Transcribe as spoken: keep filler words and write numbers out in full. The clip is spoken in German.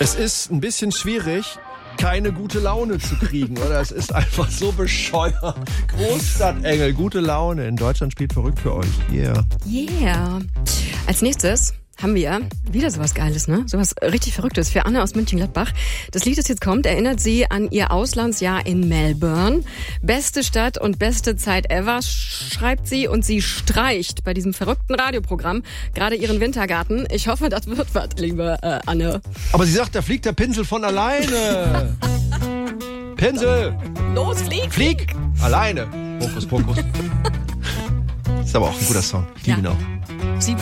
Es ist ein bisschen schwierig, keine gute Laune zu kriegen, oder? Es ist einfach so bescheuert. Großstadtengel, gute Laune. In Deutschland spielt verrückt für euch. Yeah. Yeah. Als nächstes haben wir wieder sowas Geiles, ne? Sowas richtig Verrücktes für Anne aus Mönchengladbach. Das Lied, das jetzt kommt, erinnert sie an ihr Auslandsjahr in Melbourne. Beste Stadt und beste Zeit ever, schreibt sie, und sie streicht bei diesem verrückten Radioprogramm gerade ihren Wintergarten. Ich hoffe, das wird was, liebe äh, Anne. Aber sie sagt, da fliegt der Pinsel von alleine. Pinsel! Los, flieg! Flieg! Alleine. Hokus Pokus. Ist aber auch ein guter Song. Ich liebe ihn Ja. auch. Sie